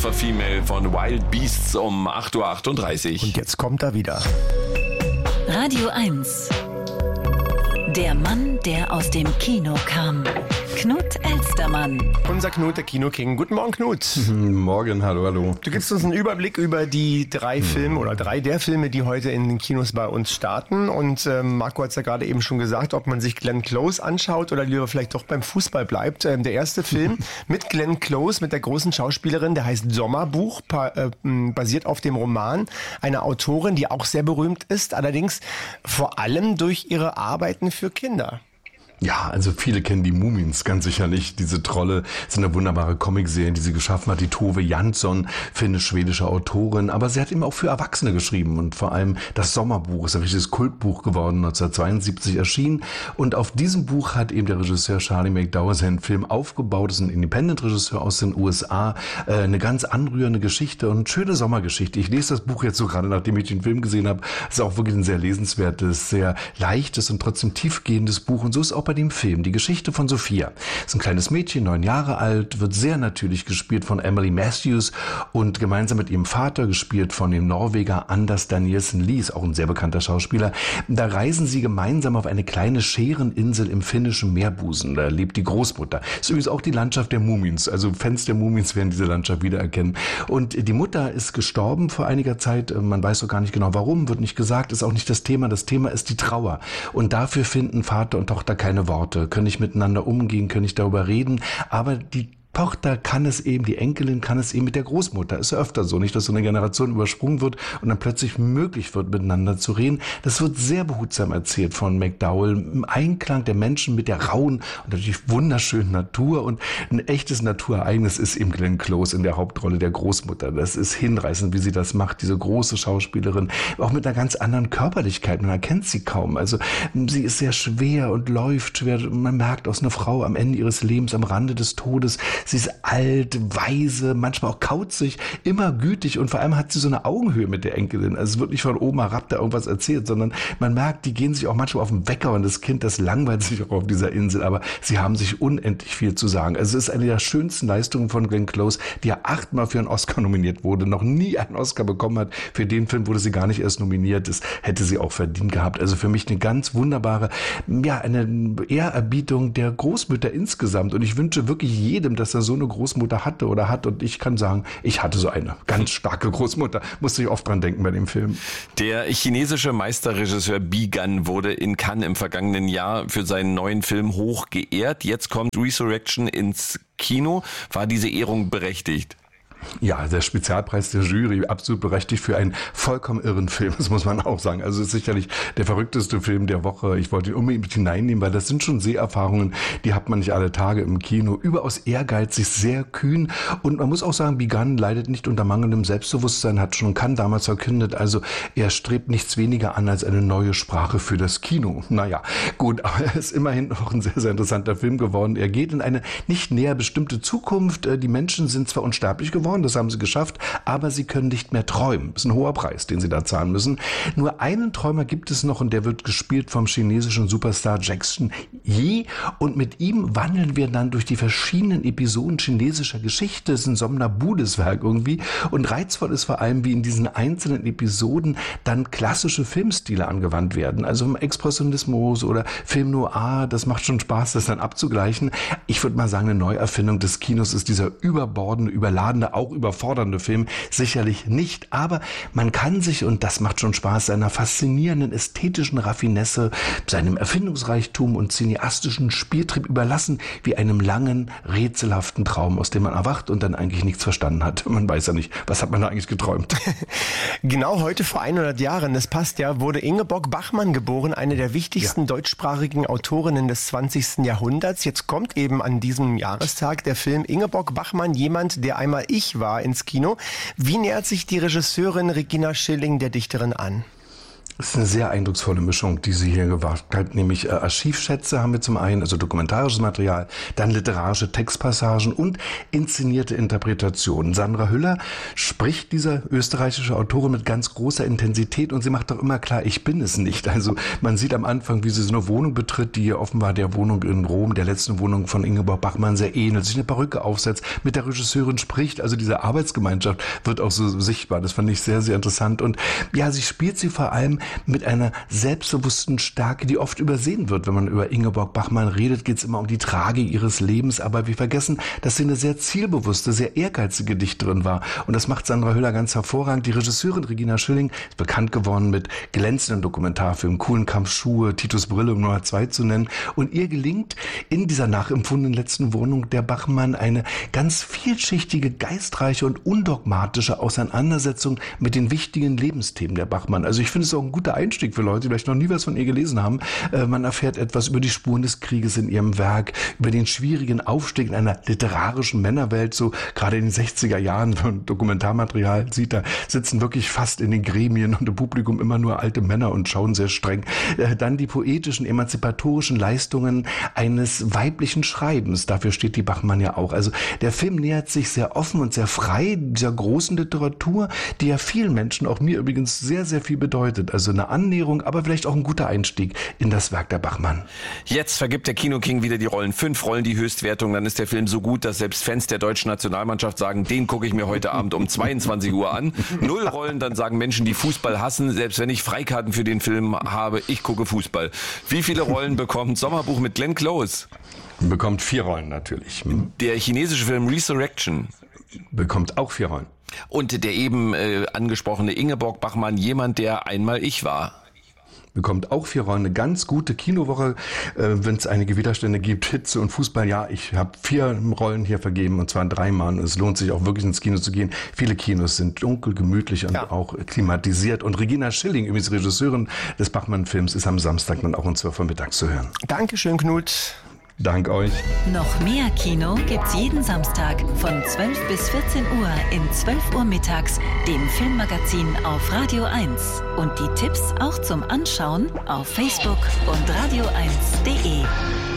for Female von Wild Beasts um 8.38 Uhr. Und jetzt kommt er wieder. Radio 1. Der Mann, der aus dem Kino kam. Knut Elstermann. Unser Knut, der Kino-King. Guten Morgen, Knut. Morgen, hallo. Du gibst uns einen Überblick über die 3 Filme oder 3 der Filme, die heute in den Kinos bei uns starten. Und Marco hat es ja gerade eben schon gesagt, ob man sich Glenn Close anschaut oder lieber vielleicht doch beim Fußball bleibt. Der erste Film mit Glenn Close, mit der großen Schauspielerin, der heißt Sommerbuch, basiert auf dem Roman einer Autorin, die auch sehr berühmt ist, allerdings vor allem durch ihre Arbeiten für Kinder. Ja, also viele kennen die Mumins, ganz sicherlich. Diese Trolle sind eine wunderbare Comicserie, die sie geschaffen hat. Die Tove Jansson, finnisch-schwedische Autorin. Aber sie hat eben auch für Erwachsene geschrieben. Und vor allem das Sommerbuch ist ein richtiges Kultbuch geworden, 1972 erschienen. Und auf diesem Buch hat eben der Regisseur Charlie McDowell seinen Film aufgebaut. Das ist ein Independent-Regisseur aus den USA. Eine ganz anrührende Geschichte und schöne Sommergeschichte. Ich lese das Buch jetzt so gerade, nachdem ich den Film gesehen habe. Es ist auch wirklich ein sehr lesenswertes, sehr leichtes und trotzdem tiefgehendes Buch. Und so ist auch bei dem Film die Geschichte von Sophia. Das ist ein kleines Mädchen, 9 Jahre alt, wird sehr natürlich gespielt von Emily Matthews und gemeinsam mit ihrem Vater, gespielt von dem Norweger Anders Danielsen Lie, ist auch ein sehr bekannter Schauspieler. Da reisen sie gemeinsam auf eine kleine Schäreninsel im finnischen Meerbusen. Da lebt die Großmutter. Ist übrigens auch die Landschaft der Mumins. Also Fans der Mumins werden diese Landschaft wiedererkennen. Und die Mutter ist gestorben vor einiger Zeit. Man weiß so gar nicht genau warum, wird nicht gesagt, ist auch nicht das Thema. Das Thema ist die Trauer. Und dafür finden Vater und Tochter keine Worte, können nicht miteinander umgehen, können nicht darüber reden, aber die Tochter kann es eben, die Enkelin kann es eben mit der Großmutter. Ist ja öfter so, nicht, dass so eine Generation übersprungen wird und dann plötzlich möglich wird, miteinander zu reden. Das wird sehr behutsam erzählt von McDowell, im Einklang der Menschen mit der rauen und natürlich wunderschönen Natur. Und ein echtes Naturereignis ist eben Glenn Close in der Hauptrolle der Großmutter. Das ist hinreißend, wie sie das macht, diese große Schauspielerin, auch mit einer ganz anderen Körperlichkeit. Man erkennt sie kaum. Also sie ist sehr schwer und läuft schwer. Man merkt aus einer Frau am Ende ihres Lebens, am Rande des Todes. Sie ist alt, weise, manchmal auch kauzig, immer gütig und vor allem hat sie so eine Augenhöhe mit der Enkelin. Also es wird nicht von oben herab da irgendwas erzählt, sondern man merkt, die gehen sich auch manchmal auf den Wecker und das Kind, das langweilt sich auch auf dieser Insel, aber sie haben sich unendlich viel zu sagen. Also es ist eine der schönsten Leistungen von Glenn Close, die ja 8-mal für einen Oscar nominiert wurde, noch nie einen Oscar bekommen hat. Für den Film wurde sie gar nicht erst nominiert, das hätte sie auch verdient gehabt. Also für mich eine ganz wunderbare, ja, eine Ehrerbietung der Großmütter insgesamt und ich wünsche wirklich jedem, dass er so eine Großmutter hatte oder hat und ich kann sagen, ich hatte so eine ganz starke Großmutter. Musste ich oft dran denken bei dem Film. Der chinesische Meisterregisseur Bi Gan wurde in Cannes im vergangenen Jahr für seinen neuen Film hoch geehrt. Jetzt kommt Resurrection ins Kino. War diese Ehrung berechtigt? Ja, der Spezialpreis der Jury, absolut berechtigt für einen vollkommen irren Film, das muss man auch sagen. Also es ist sicherlich der verrückteste Film der Woche. Ich wollte ihn unbedingt mit hineinnehmen, weil das sind schon Seherfahrungen, die hat man nicht alle Tage im Kino. Überaus ehrgeizig, sehr kühn und man muss auch sagen, Bi Gan leidet nicht unter mangelndem Selbstbewusstsein, hat schon Cannes damals verkündet. Also er strebt nichts weniger an als eine neue Sprache für das Kino. Naja, gut, aber er ist immerhin noch ein sehr, sehr interessanter Film geworden. Er geht in eine nicht näher bestimmte Zukunft. Die Menschen sind zwar unsterblich geworden, das haben sie geschafft, aber sie können nicht mehr träumen. Das ist ein hoher Preis, den sie da zahlen müssen. Nur einen Träumer gibt es noch und der wird gespielt vom chinesischen Superstar Jackson Yi und mit ihm wandeln wir dann durch die verschiedenen Episoden chinesischer Geschichte. Es ist ein somnambules Werk irgendwie und reizvoll ist vor allem, wie in diesen einzelnen Episoden dann klassische Filmstile angewandt werden. Also im Expressionismus oder Film Noir, das macht schon Spaß, das dann abzugleichen. Ich würde mal sagen, eine Neuerfindung des Kinos ist dieser überbordende, überladene, auch überfordernde Film sicherlich nicht, aber man kann sich, und das macht schon Spaß, seiner faszinierenden ästhetischen Raffinesse, seinem Erfindungsreichtum und cineastischen Spieltrieb überlassen, wie einem langen, rätselhaften Traum, aus dem man erwacht und dann eigentlich nichts verstanden hat. Man weiß ja nicht, was hat man da eigentlich geträumt. Genau heute vor 100 Jahren, das passt ja, wurde Ingeborg Bachmann geboren, eine der wichtigsten deutschsprachigen Autorinnen des 20. Jahrhunderts. Jetzt kommt eben an diesem Jahrestag der Film Ingeborg Bachmann, jemand, der einmal ich war, ins Kino. Wie nähert sich die Regisseurin Regina Schilling der Dichterin an? Das ist eine sehr eindrucksvolle Mischung, die sie hier gewagt hat, nämlich Archivschätze haben wir zum einen, also dokumentarisches Material, dann literarische Textpassagen und inszenierte Interpretationen. Sandra Hüller spricht dieser österreichische Autorin mit ganz großer Intensität und sie macht doch immer klar, ich bin es nicht. Also man sieht am Anfang, wie sie so eine Wohnung betritt, die ihr offenbar der Wohnung in Rom, der letzten Wohnung von Ingeborg Bachmann sehr ähnelt, sich eine Perücke aufsetzt, mit der Regisseurin spricht, also diese Arbeitsgemeinschaft wird auch so sichtbar. Das fand ich sehr, sehr interessant und ja, sie spielt sie vor allem mit einer selbstbewussten Stärke, die oft übersehen wird. Wenn man über Ingeborg Bachmann redet, geht es immer um die Tragik ihres Lebens, aber wir vergessen, dass sie eine sehr zielbewusste, sehr ehrgeizige Dichterin war. Und das macht Sandra Hüller ganz hervorragend. Die Regisseurin Regina Schilling ist bekannt geworden mit glänzenden Dokumentarfilmen, Kuhlenkampf Schuhe, Titus Brille, um nur 2 zu nennen. Und ihr gelingt in dieser nachempfundenen letzten Wohnung der Bachmann eine ganz vielschichtige, geistreiche und undogmatische Auseinandersetzung mit den wichtigen Lebensthemen der Bachmann. Also ich finde es auch ein guter Einstieg für Leute, die vielleicht noch nie was von ihr gelesen haben. Man erfährt etwas über die Spuren des Krieges in ihrem Werk, über den schwierigen Aufstieg in einer literarischen Männerwelt, so gerade in den 60er Jahren, wenn man Dokumentarmaterial sieht, da sitzen wirklich fast in den Gremien und im Publikum immer nur alte Männer und schauen sehr streng. Dann die poetischen, emanzipatorischen Leistungen eines weiblichen Schreibens, dafür steht die Bachmann ja auch. Also der Film nähert sich sehr offen und sehr frei dieser großen Literatur, die ja vielen Menschen, auch mir übrigens, sehr, sehr viel bedeutet. Also eine Annäherung, aber vielleicht auch ein guter Einstieg in das Werk der Bachmann. Jetzt vergibt der Kino-King wieder die Rollen. 5 Rollen die Höchstwertung. Dann ist der Film so gut, dass selbst Fans der deutschen Nationalmannschaft sagen, den gucke ich mir heute Abend um 22 Uhr an. 0 Rollen, dann sagen Menschen, die Fußball hassen, selbst wenn ich Freikarten für den Film habe, ich gucke Fußball. Wie viele Rollen bekommt Sommerbuch mit Glenn Close? Bekommt 4 Rollen natürlich. Der chinesische Film Resurrection bekommt auch 4 Rollen. Und der eben angesprochene Ingeborg Bachmann, jemand, der einmal ich war. Bekommt auch 4 Rollen, eine ganz gute Kinowoche, wenn es einige Widerstände gibt, Hitze und Fußball. Ja, ich habe 4 Rollen hier vergeben und zwar 3 Mal. Und es lohnt sich auch wirklich ins Kino zu gehen. Viele Kinos sind dunkel, gemütlich und auch klimatisiert. Und Regina Schilling, übrigens Regisseurin des Bachmann-Films, ist am Samstag dann auch um 12 Uhr mittags zu hören. Dankeschön, Knut. Dank euch. Noch mehr Kino gibt's jeden Samstag von 12 bis 14 Uhr in 12 Uhr mittags, dem Filmmagazin auf Radio 1. Und die Tipps auch zum Anschauen auf Facebook und radio1.de.